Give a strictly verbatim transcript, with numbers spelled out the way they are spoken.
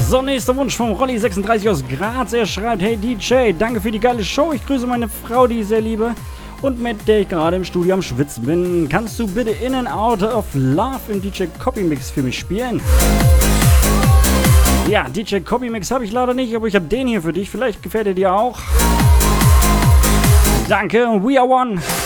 So, nächster Wunsch vom Rolli sechsunddreißig aus Graz. Er schreibt, hey D J, danke für die geile Show. Ich grüße meine Frau, die ich sehr liebe und mit der ich gerade im Studio am Schwitzen bin. Kannst du bitte In and Out of Love im D J Copy Mix für mich spielen? Ja, D J Copy Mix habe ich leider nicht, aber ich habe den hier für dich. Vielleicht gefällt er dir auch. Danke, We Are One.